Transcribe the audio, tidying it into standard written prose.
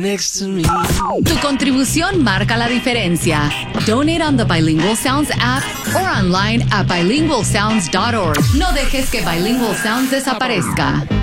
next to me. Tu contribución marca la diferencia. Donate on the Bilingual Sounds app or online at bilingualsounds.org. No dejes que Bilingual Sounds desaparezca.